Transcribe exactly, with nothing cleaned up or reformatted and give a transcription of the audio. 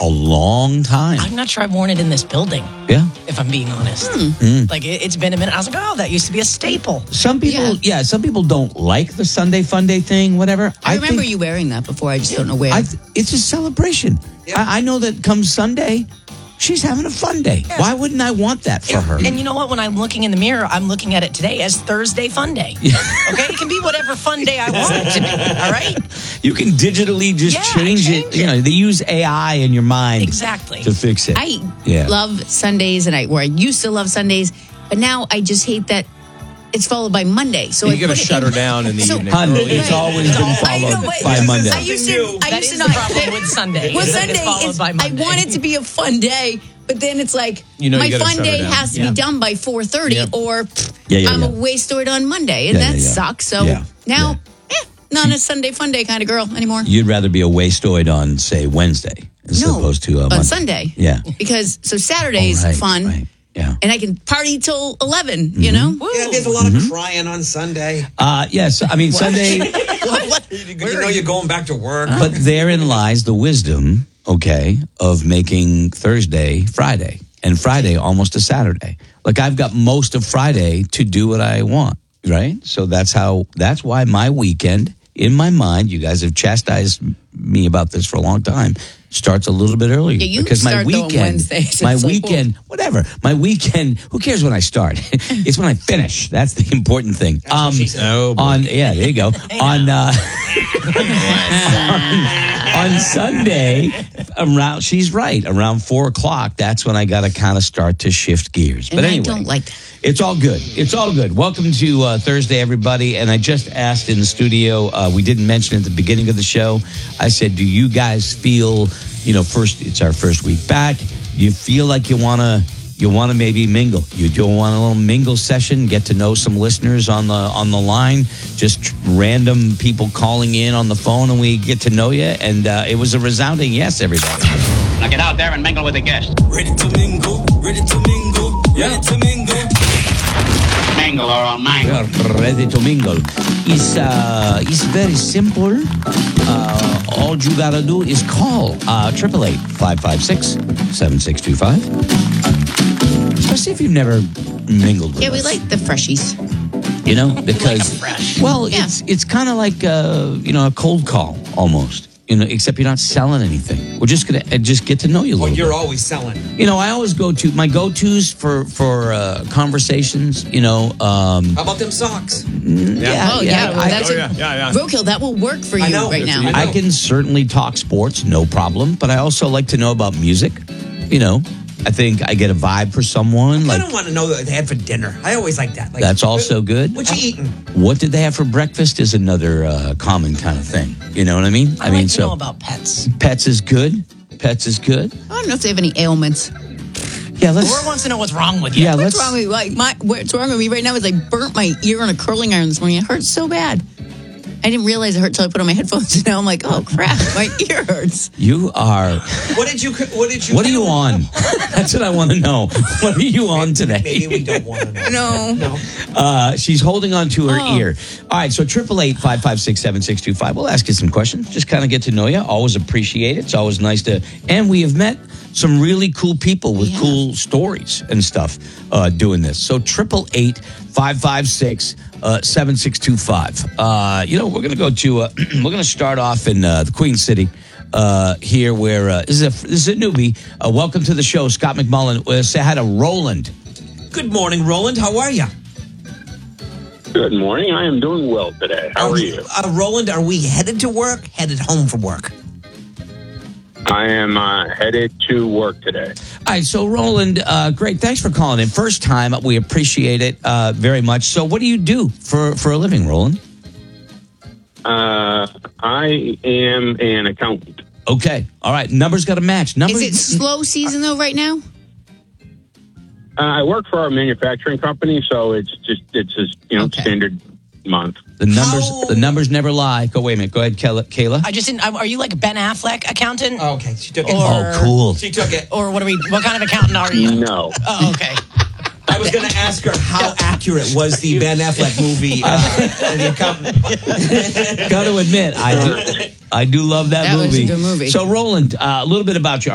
a long time. I'm not sure I've worn it in this building. Yeah. If I'm being honest. Mm. Like, it, it's been a minute. I was like, oh, that used to be a staple. Some people, yeah. Yeah. some people don't like the Sunday fun day thing, whatever. I, remember think, you wearing that before. I just don't know where. I th- it's a celebration. Yeah. I, I know that come Sunday, she's having a fun day. Yeah. Why wouldn't I want that for her? And you know what? When I'm looking in the mirror, I'm looking at it today as Thursday Fun Day. Okay? It can be whatever fun day I want it to be. All right? You can digitally just Yeah, change, change it. You know, they use A I in your mind Exactly. to fix it. I Yeah. love Sundays, and I where I used to love Sundays, but now I just hate that it's followed by Monday. So You I gotta put it shut in- her down in the So- evening. Honey, early. it's Right. always been I followed know, but by this is- Monday. I used to. I That used is to the not. problem with Sunday. Well, is that Sunday it's followed is. by I Monday. want it to be a fun day, but then it's like You know you my gotta fun shut her day down. has to Yeah. be done by four thirty, Yep. or pff, Yeah, yeah, I'm yeah. away stored on Monday, and Yeah, that yeah, yeah. sucks. So Yeah. now, eh, not a Sunday fun day kind of girl anymore. You'd rather be a wastoid on, say, Wednesday as no, opposed to uh, on Monday. Sunday. Yeah. because so Saturday's Oh, right, fun, right. Yeah. and I can party till eleven. Mm-hmm. You know. Yeah, there's a lot of crying on Sunday. Uh, yes, I mean, Sunday, What? You know you're going back to work. but therein lies the wisdom, okay, of making Thursday Friday and Friday almost a Saturday. Like, I've got most of Friday to do what I want, right? So that's how, that's why my weekend, in my mind, you guys have chastised me about this for a long time, starts a little bit earlier. Yeah, you because my start, though, on weekend, Wednesdays. my It's like, weekend, whatever, my weekend, who cares when I start? It's when I finish. That's the important thing. Um, Oh, boy. on, yeah, there you go. on, uh, on, on Sunday, around, she's right, around four o'clock, that's when I got to kind of start to shift gears. And But I anyway, don't like that. it's all good. It's all good. Welcome to uh, Thursday, everybody. And I just asked in the studio, uh, we didn't mention at the beginning of the show, I said, do you guys feel, you know, first, it's our first week back, you feel like you want to, you want to maybe mingle. You do want a little mingle session, get to know some listeners on the on the line, just random people calling in on the phone, and we get to know you. And uh, it was a resounding yes, everybody. Now get out there and mingle with the guests. Ready to mingle, ready to mingle, ready to mingle. Mingle or I'll mangle. We are ready to mingle. It's, uh, it's very simple. Uh, all you gotta do is call uh, eight eight eight, five five six, seven six two five. Especially if you've never mingled with Yeah, we us. like the freshies. You know, because, fresh. well, Yeah. it's it's kind of like, uh, you know, a cold call almost. You know, except you're not selling anything. We're just gonna uh, just get to know you a Well, little you're bit. always selling. You know, I always go to my go-tos for for uh, conversations. You know, um, How about them socks? yeah, Oh yeah, well, I- that's Oh, a, yeah, yeah, yeah. Roadkill. That will work for you I know. right now. I know. I can certainly talk sports, no problem. But I also like to know about music. You know, I think I get a vibe for someone. I Like, don't want to know what they had for dinner. I always like that. Like, that's also good. What you eating? What did they have for breakfast is another uh, common kind of thing. You know what I mean? I, mean, like to know about pets. pets is good. Pets is good. I don't know if they have any ailments. Yeah, let's. Laura wants to know what's wrong with you. Yeah, What's let's. wrong with like my? What's wrong with me right now is I burnt my ear on a curling iron this morning. It hurts so bad. I didn't realize it hurt until I put on my headphones. And now I'm like, oh crap, my ear hurts. You are. What did you? What did you? What are you on? That's what I want to know. What are you on today? Maybe we don't want to know. No. No. Uh, she's holding on to her Oh. ear. All right, so triple eight five five six seven six two five. We'll ask you some questions. Just kind of get to know you. Always appreciate it. It's always nice to. And we have met some really cool people with Yeah. cool stories and stuff uh, doing this. So triple eight five five six seven six two five. Uh, you know, we're gonna go to. Uh, we're gonna start off in uh, the Queen City. Uh, here, where uh, this is a this is a newbie. Uh, welcome to the show, Scott McMullen. Uh, say hi to Roland. Good morning, Roland. How are you? Good morning. I am doing well today. How are you? Uh, Roland, are we headed to work? Headed home from work? I am uh, headed to work today. All right, so Roland, uh, great. Thanks for calling in. First time, we appreciate it uh, very much. So, what do you do for, for a living, Roland? Uh, I am an accountant. Okay, all right. Numbers got to match. Numbers. Is it slow season though right now? Uh, I work for a manufacturing company, so it's just it's just you know Okay. standard month. The numbers. How- The numbers never lie. Go wait a minute. Go ahead, Kayla. Kayla? I just didn't. Are you like a Ben Affleck accountant? Oh, okay, she took it. Or- oh, cool. She took it. Or what are we? What kind of accountant are you? No, Oh, okay. I was going to ask her how accurate was the Ben Affleck movie, uh, The Accountant. Got to admit, I do. I do love that, That was a movie. good movie. So, Roland, uh, a little bit about you.